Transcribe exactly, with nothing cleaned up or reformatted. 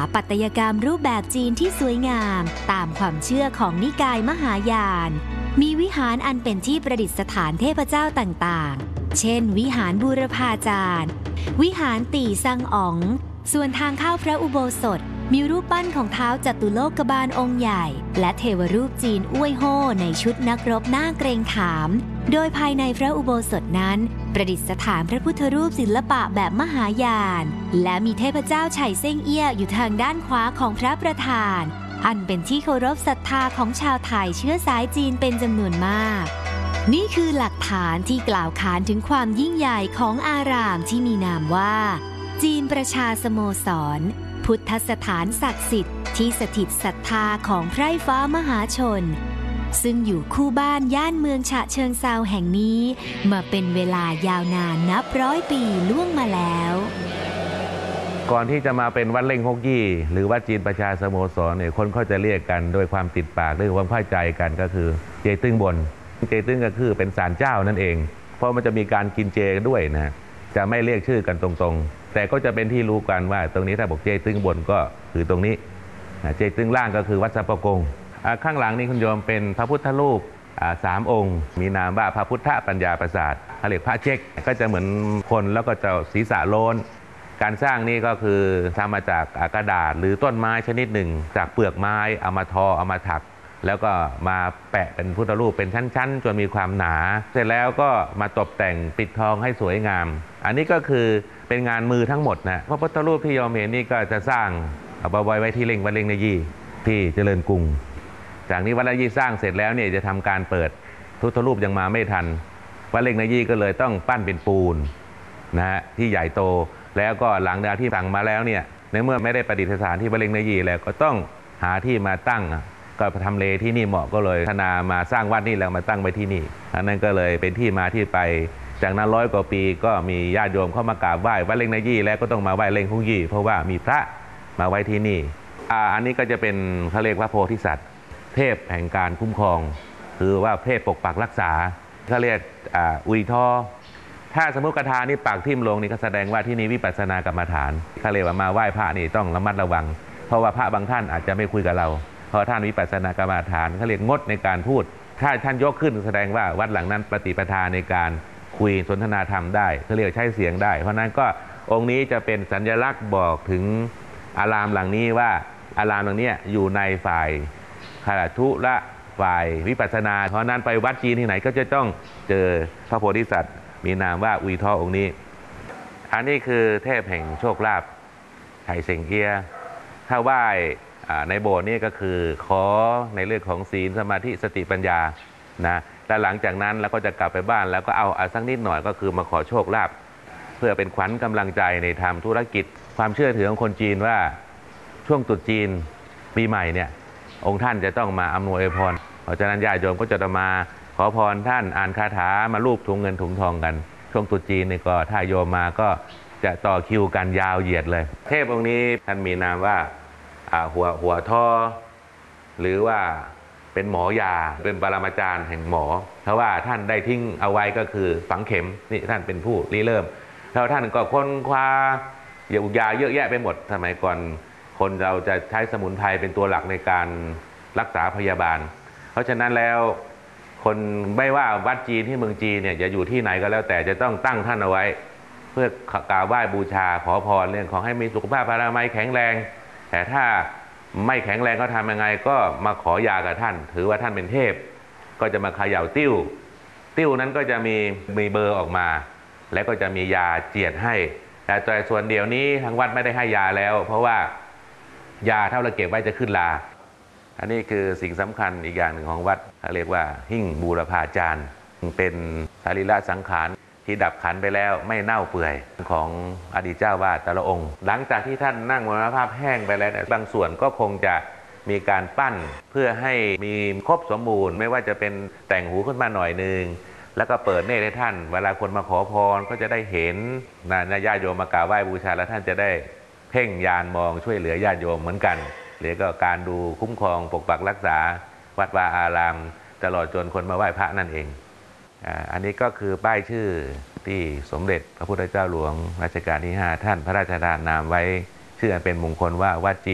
ปัตยกรรมรูปแบบจีนที่สวยงามตามความเชื่อของนิกายมหายานมีวิหารอันเป็นที่ประดิษฐานเทพเจ้าต่างๆเช่นวิหารบูรพาจารย์วิหารตี่ซังอ๋องส่วนทางเข้าพระอุโบสถมีรูปปั้นของท้าวจตุโลกบาลองค์ใหญ่และเทวรูปจีนอ้วยโฮ่ในชุดนักรบหน้าเกรงขามโดยภายในพระอุโบสถนั้นประดิษฐานพระพุทธรูปศิลปะแบบมหายานและมีเทพเจ้าไฉเซ่งเอี้ยอยู่ทางด้านขวาของพระประธานอันเป็นที่เคารพศรัทธาของชาวไทยเชื้อสายจีนเป็นจำนวนมากนี่คือหลักฐานที่กล่าวขานถึงความยิ่งใหญ่ของอารามที่มีนามว่าจีนประชาสโมสรพุทธสถานศักดิ์สิทธิ์ที่สถิตศรัทธาของไพร่ฟ้ามหาชนซึ่งอยู่คู่บ้านย่านเมืองฉะเชิงเทราแห่งนี้มาเป็นเวลายาวนานนับร้อยปีล่วงมาแล้วก่อนที่จะมาเป็นวัดเล่งฮกยี่หรือวัดจีนประชาสโมสรเนี่ยคนเขาจะเรียกกันโดยความติดปากหรือความเข้าใจกันก็คือเจตึ้งบนเจตึ้งก็คือเป็นศาลเจ้านั่นเองเพราะมันจะมีการกินเจด้วยนะจะไม่เรียกชื่อกันตรงๆแต่ก็จะเป็นที่รู้กันว่าตรงนี้ถ้าบอกเจตึ้งบนก็คือตรงนี้เจตึ้งล่างก็คือวัดสัปปะกงข้างหลังนี้คุณโยมเป็นพระพุทธรูปสามองค์มีนามว่าพระพุทธปัญญาประสาทเขาเรียกพระเจ๊กก็จะเหมือนคนแล้วก็จะศีรษะโลนการสร้างนี่ก็คือทำมาจากกระดาษหรือต้นไม้ชนิดหนึ่งจากเปลือกไม้เอามาทอเอามาถักแล้วก็มาแปะเป็นพุทธรูปเป็นชั้นๆจนมีความหนาเสร็จแล้วก็มาตกแต่งปิดทองให้สวยงามอันนี้ก็คือเป็นงานมือทั้งหมดนะพระพุทธรูปที่โยมเห็นนี่ก็จะสร้างเอาไปไว้ที่เล่งวัดเล่งในยี่ที่เจริญกรุงจากนี้วัดเล่งยี่สร้างเสร็จแล้วเนี่ยจะทำการเปิดพุทธรูปยังมาไม่ทันวัดเล่งในยี่ก็เลยต้องปั้นเป็นปูนนะฮะที่ใหญ่โตแล้วก็หลังจากที่สั่งมาแล้วเนี่ยในเมื่อไม่ได้ประดิษฐานที่วัดเล่งในยี่แล้วก็ต้องหาที่มาตั้งก็ทำเลที่นี่เหมาะก็เลยพัฒนามาสร้างวัดนี่แล้วมาตั้งไว้ที่นี่อันนั้นก็เลยเป็นที่มาที่ไปจากนั้นร้อยกว่าปีก็มีญาติโยมเข้ามากราบไหว้วัดเล่งในยี่แล้วก็ต้องมาไหว้เล่งฮกยี่เพราะว่ามีพระมาไว้ที่นี่อ่าอันนี้ก็จะเป็นเขาเรียกว่าโพธิสัตว์เทพแห่งการคุ้มครองคือว่าเทพปกปักรักษาเขาเรียกอ่าอุยทอถ้าสมมติกระทานี่ปากทิ่มลงนี่ก็แสดงว่าที่นี่วิปัสสนากรรมฐานเขาเรียกว่ามาไหว้พระนี่ต้องระมัดระวังเพราะว่าพระบางท่านอาจจะไม่คุยกับเราเพราะท่านวิปัสสนากรรมฐานเขาเรียกงดในการพูดถ้าท่านยกขึ้นแสดงว่าวัดหลังนั้นปฏิปทาในการคุยสนทนาธรรมได้เขาเรียกใช้เสียงได้เพราะนั้นก็องค์นี้จะเป็นสัญลักษณ์บอกถึงอารามหลังนี้ว่าอารามหลังนี้อยู่ในฝ่ายขลัทุและฝ่ายวิปัสสนาเพราะนั้นไปวัดจีนที่ไหนก็จะต้องเจอพระโพธิสัตว์มีนามว่าอุยทอองค์นี้อันนี้คือเทพแห่งโชคลาภไฉเซ่งเอี้ยถ้าไหว้ในโบสถ์นี่ก็คือขอในเรื่องของศีลสมาธิสติปัญญานะและหลังจากนั้นเราก็จะกลับไปบ้านแล้วก็เอาสักนิดหน่อยก็คือมาขอโชคลาภเพื่อเป็นขวัญกำลังใจในทำธุรกิจความเชื่อถือของคนจีนว่าช่วงตรุษจีนปีใหม่เนี่ยองค์ท่านจะต้องมาอำนวยอวยพรเพราะฉะนั้นญาติโยมก็จะมาขอพรท่านอ่านคาถามาลูบถุงเงินถุงทองกันช่วงตรุษจีนนี่ก็ถ้าโยมมาก็จะต่อคิวกันยาวเหยียดเลยเทพองค์นี้ท่านมีนามว่าหัวหัวท่อหรือว่าเป็นหมอยาเป็นปรมาจารย์แห่งหมอเพราะว่าท่านได้ทิ้งเอาไว้ก็คือฝังเข็มนี่ท่านเป็นผู้ริเริ่มแล้วท่านก็ค้นคว้ายาเยอะแยะไปหมดสมัยก่อนคนเราจะใช้สมุนไพรเป็นตัวหลักในการรักษาพยาบาลเพราะฉะนั้นแล้วคนไม่ว่าวัดจีนที่เมืองจีนเนี่ยจะอยู่ที่ไหนก็แล้วแต่จะต้องตั้งท่านเอาไว้เพื่อกราบไหว้บูชาขอพรเรื่องของให้มีสุขภาพพลามัยแข็งแรงแต่ถ้าไม่แข็งแรงก็ทำยังไงก็มาขอยากับท่านถือว่าท่านเป็นเทพก็จะมาเขย่าติ้วติ้วนั้นก็จะมีมีเบอร์ออกมาแล้วก็จะมียาเจียดให้แต่โดยส่วนเดียวนี้ทางวัดไม่ได้ให้ยาแล้วเพราะว่ายาเท่าเราเก็บไว้จะขึ้นลาอันนี้คือสิ่งสำคัญอีกอย่างหนึ่งของวัดเขาเรียกว่าหิ้งบูรพาจารย์เป็นสรีระสังขารที่ดับขันไปแล้วไม่เน่าเปื่อยของอดีตเจ้าวาดแต่ละองค์หลังจากที่ท่านนั่งมรณภาพแห้งไปแล้วบางส่วนก็คงจะมีการปั้นเพื่อให้มีครบสมบูรณ์ไม่ว่าจะเป็นแต่งหูขึ้นมาหน่อยนึงแล้วก็เปิดเนตรให้ท่านเวลาคนมาขอพรก็จะได้เห็นนะญาติโยมมากราบไหว้บูชาแล้วท่านจะได้เพ่งญาณมองช่วยเหลือญาติโยมเหมือนกันหรือก็การดูคุ้มครองปกปักรักษาวัดวาอารามตลอดจนคนมาไหว้พระนั่นเองอันนี้ก็คือป้ายชื่อที่สมเด็จพระพุทธเจ้าหลวงรัชกาลที่ห้าท่านพระราชทานนามไว้ชื่ออันเป็นมงคลว่าวัดจี